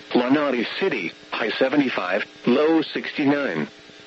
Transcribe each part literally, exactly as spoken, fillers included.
Lanati City, high seventy-five, low sixty-nine.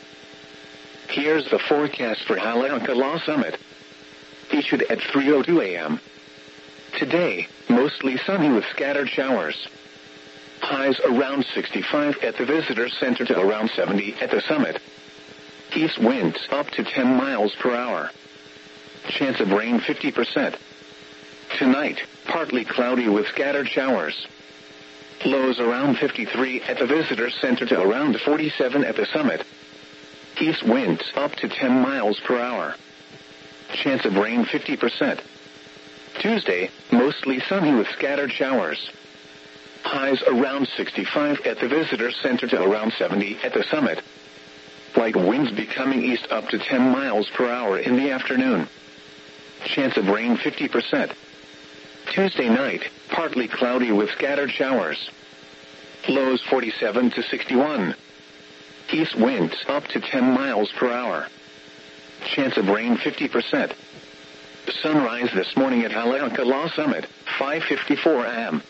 Here's the forecast for Haleakala Summit. Issued at three oh two a.m. Today, mostly sunny with scattered showers. Highs around sixty-five at the Visitor Center to around seventy at the summit. East winds up to ten miles per hour. Chance of rain fifty percent. Tonight, partly cloudy with scattered showers. Lows around fifty-three at the Visitor Center to around forty-seven at the summit. East winds up to ten miles per hour. Chance of rain fifty percent. Tuesday, mostly sunny with scattered showers. Highs around sixty-five at the Visitor Center to around seventy at the summit. Light winds becoming east up to ten miles per hour in the afternoon. Chance of rain fifty percent. Tuesday night, partly cloudy with scattered showers. Lows forty-seven to sixty-one. East winds up to ten miles per hour. Chance of rain fifty percent. Sunrise this morning at Haleakala Summit, five fifty-four a.m.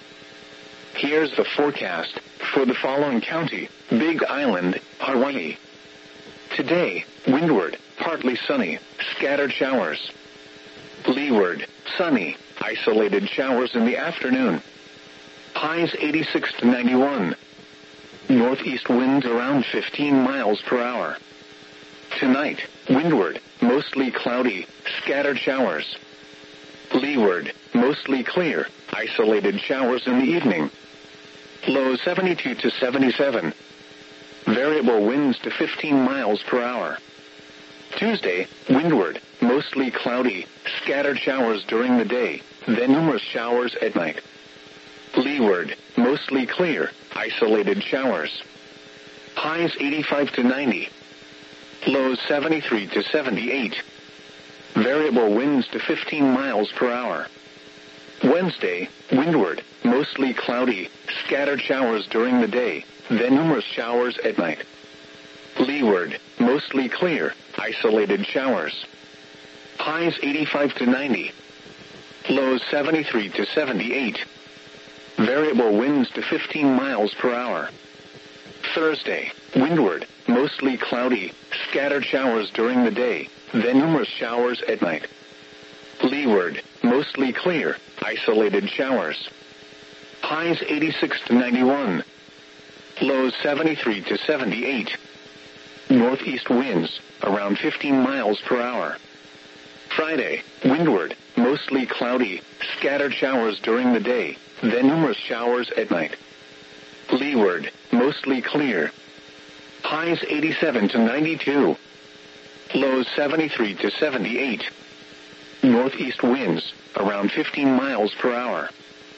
Here's the forecast for the following county: Big Island, Hawaii. Today, windward, partly sunny, scattered showers. Leeward, sunny, isolated showers in the afternoon. Highs eighty-six to ninety-one. Northeast winds around fifteen miles per hour. Tonight, windward, mostly cloudy, scattered showers. Leeward, mostly clear, isolated showers in the evening. Low seventy-two to seventy-seven. Variable winds to fifteen miles per hour. Tuesday, windward, mostly cloudy, scattered showers during the day, then numerous showers at night. Leeward, mostly clear, isolated showers. Highs eighty-five to ninety. Lows seventy-three to seventy-eight. Variable winds to fifteen miles per hour. Wednesday, windward, mostly cloudy, scattered showers during the day, then numerous showers at night. Leeward, mostly clear, isolated showers. Highs eighty-five to ninety. Lows seventy-three to seventy-eight. Variable winds to fifteen miles per hour. Thursday, windward, mostly cloudy, scattered showers during the day, then numerous showers at night. Leeward, mostly clear, isolated showers. Highs eighty-six to ninety-one. Lows seventy-three to seventy-eight. Northeast winds, around fifteen miles per hour. Friday, windward, mostly cloudy, scattered showers during the day, then numerous showers at night. Leeward, mostly clear. Highs eighty-seven to ninety-two. Lows seventy-three to seventy-eight. Northeast winds, around fifteen miles per hour.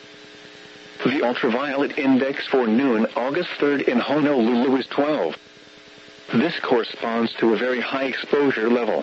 The ultraviolet index for noon August third in Honolulu is twelve. This corresponds to a very high exposure level.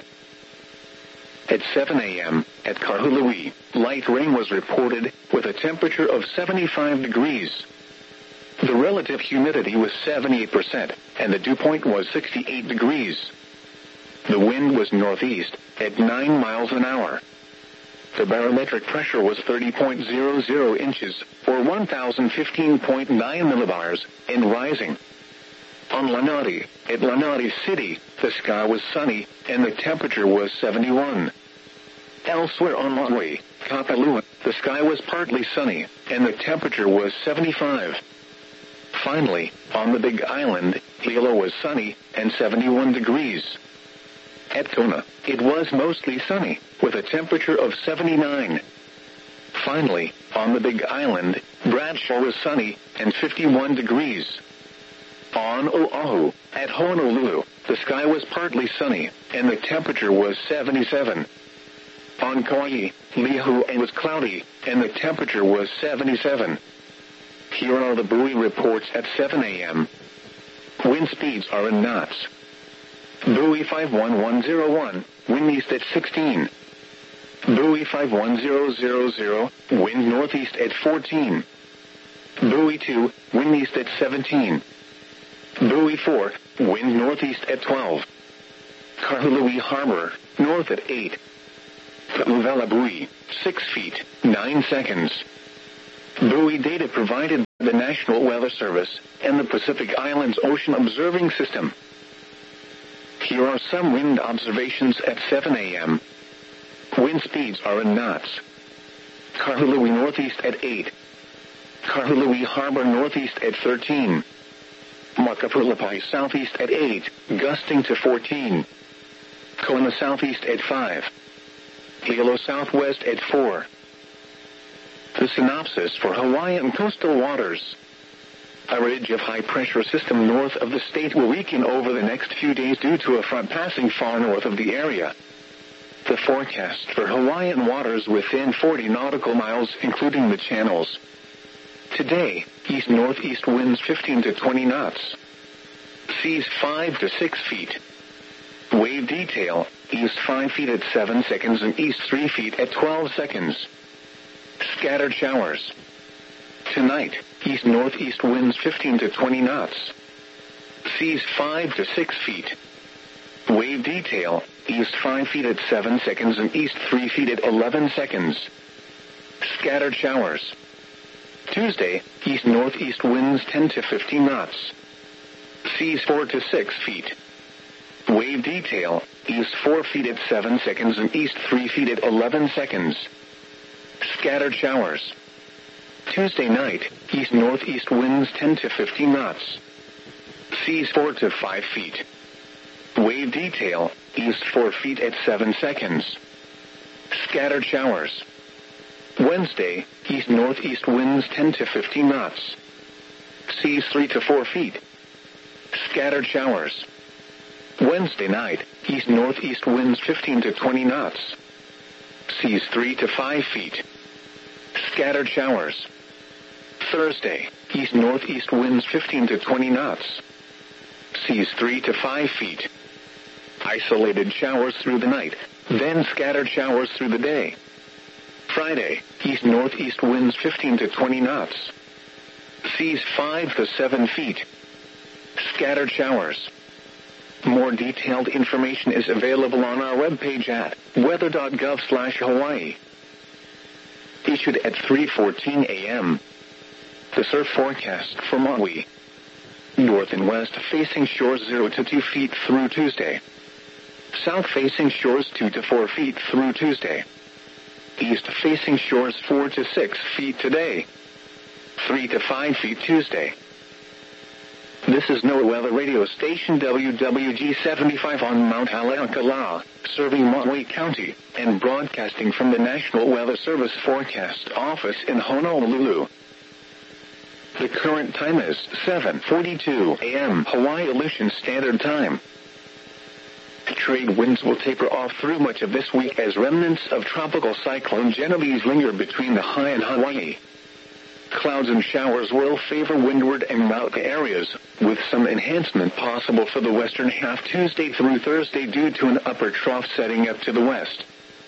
At seven a.m., at Kahului, light rain was reported with a temperature of seventy-five degrees. The relative humidity was seventy-eight percent, and the dew point was sixty-eight degrees. The wind was northeast, at nine miles an hour. The barometric pressure was thirty point zero zero inches, or one thousand fifteen point nine millibars, and rising. On Lanati, at Lanati City, the sky was sunny, and the temperature was seventy-one. Elsewhere on Maui, Kapalua, the sky was partly sunny, and the temperature was seventy-five. Finally, on the Big Island, Hilo was sunny, and seventy-one degrees. At Kona, it was mostly sunny, with a temperature of seventy-nine. Finally, on the Big Island, Bradshaw was sunny, and fifty-one degrees. On Oahu, at Honolulu, the sky was partly sunny, and the temperature was seventy-seven. On Kauai, Lihue was cloudy, and the temperature was seventy-seven. Here are the buoy reports at seven a.m. Wind speeds are in knots. Buoy five one one zero one, wind east at sixteen. Buoy five one zero zero zero, wind northeast at fourteen. Buoy two, wind east at seventeen. Buoy four, wind northeast at twelve. Kahului Harbor, north at eight. Ka'uvela buoy, six feet, nine seconds. Buoy data provided by the National Weather Service and the Pacific Islands Ocean Observing System. Here are some wind observations at seven a.m. Wind speeds are in knots. Kahului northeast at eight. Kahului Harbor northeast at thirteen. Makapulapai southeast at eight, gusting to fourteen. Kona southeast at five. Hilo southwest at four. The synopsis for Hawaiian coastal waters. A ridge of high-pressure system north of the state will weaken over the next few days due to a front passing far north of the area. The forecast for Hawaiian waters within forty nautical miles, including the channels. Today, east-northeast winds fifteen to twenty knots. Seas five to six feet. Wave detail, east five feet at seven seconds and east three feet at twelve seconds. Scattered showers. Tonight, east-northeast winds fifteen to twenty knots. Seas five to six feet. Wave detail, east five feet at seven seconds and east three feet at eleven seconds. Scattered showers. Tuesday, east-northeast winds ten to fifteen knots. Seas four to six feet. Wave detail, east four feet at seven seconds and east three feet at eleven seconds. Scattered showers. Tuesday night, east-northeast winds ten to fifteen knots. Seas four to five feet. Wave detail, east four feet at seven seconds. Scattered showers. Wednesday, east-northeast winds ten to fifteen knots. Seas three to four feet. Scattered showers. Wednesday night, east-northeast winds fifteen to twenty knots. Seas three to five feet. Scattered showers. Thursday, east-northeast winds fifteen to twenty knots. Seas three to five feet. Isolated showers through the night, then scattered showers through the day. Friday, east-northeast winds fifteen to twenty knots. Seas five to seven feet. Scattered showers. More detailed information is available on our webpage at weather dot gov slash Hawaii. Issued at three fourteen a.m. The surf forecast for Maui. North and west facing shores zero to two feet through Tuesday. South facing shores two to four feet through Tuesday. East facing shores four to six feet today. three to five feet Tuesday. This is NOAA Weather Radio Station W W G seventy-five on Mount Haleakala, serving Maui County, and broadcasting from the National Weather Service Forecast Office in Honolulu. The current time is seven forty-two a.m. Hawaii Aleutian Standard Time. Trade winds will taper off through much of this week as remnants of Tropical Cyclone Genovese linger between the high and Hawaii. Clouds and showers will favor windward and mountain areas, with some enhancement possible for the western half Tuesday through Thursday due to an upper trough setting up to the west.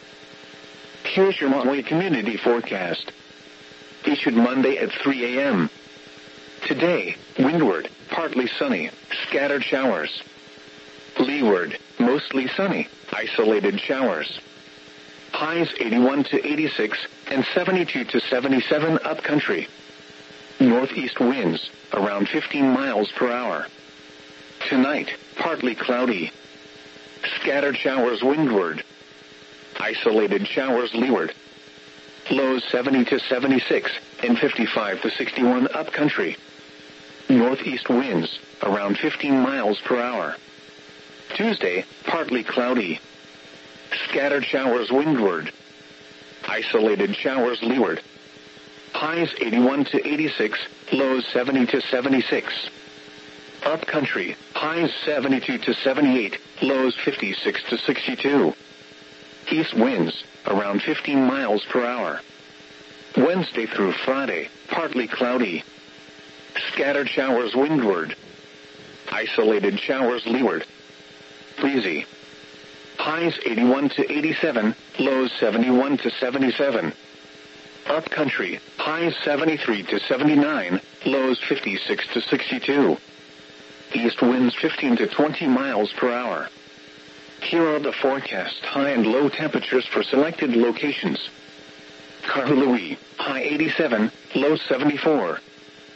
Here's your Maui community forecast. Issued Monday at three a.m. Today, windward, partly sunny, scattered showers. Leeward, mostly sunny, isolated showers. Highs eighty-one to eighty-six and seventy-two to seventy-seven upcountry. Northeast winds, around fifteen miles per hour. Tonight, partly cloudy. Scattered showers windward. Isolated showers leeward. Lows seventy to seventy-six and fifty-five to sixty-one upcountry. Northeast winds, around fifteen miles per hour. Tuesday, partly cloudy. Scattered showers windward. Isolated showers leeward. Highs eighty-one to eighty-six, lows seventy to seventy-six. Upcountry, highs seventy-two to seventy-eight, lows fifty-six to sixty-two. East winds, around fifteen miles per hour. Wednesday through Friday, partly cloudy. Scattered showers windward. Isolated showers leeward. Breezy. Highs eighty-one to eighty-seven, lows seventy-one to seventy-seven. Upcountry, highs seventy-three to seventy-nine, lows fifty-six to sixty-two. East winds fifteen to twenty miles per hour. Here are the forecast high and low temperatures for selected locations. Kahului, high eighty-seven, low seventy-four.